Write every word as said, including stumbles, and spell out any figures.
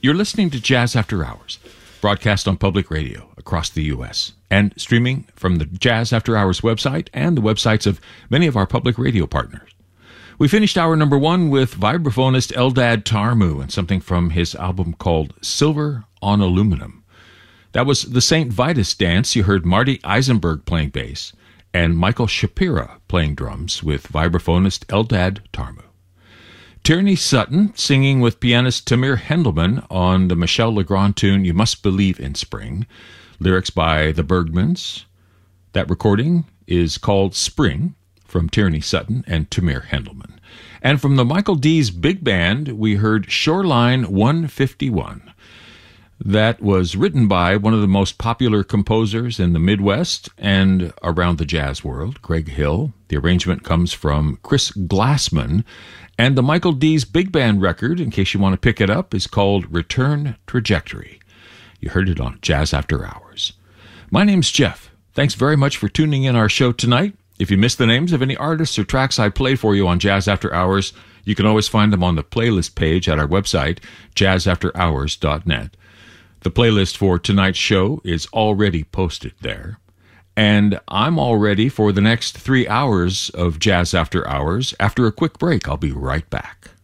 You're listening to Jazz After Hours, broadcast on public radio across the U S and streaming from the Jazz After Hours website and the websites of many of our public radio partners. We finished hour number one with vibraphonist Eldad Tarmu and something from his album called Silver on Aluminum. That was the Saint Vitus Dance. You heard Marty Eisenberg playing bass and Michael Shapira playing drums with vibraphonist Eldad Tarmu. Tierney Sutton singing with pianist Tamir Hendelman on the Michel Legrand tune You Must Believe in Spring. Lyrics by the Bergmans. That recording is called Spring from Tierney Sutton and Tamir Hendelman. And from the Michael Dees Big Band, we heard Shoreline one fifty-one. That was written by one of the most popular composers in the Midwest and around the jazz world, Greg Hill. The arrangement comes from Chris Glassman. And the Michael Dees Big Band record, in case you want to pick it up, is called Return Trajectory. You heard it on Jazz After Hours. My name's Jeff. Thanks very much for tuning in our show tonight. If you missed the names of any artists or tracks I played for you on Jazz After Hours, you can always find them on the playlist page at our website, jazz after hours dot net. The playlist for tonight's show is already posted there. And I'm all ready for the next three hours of Jazz After Hours. After a quick break, I'll be right back.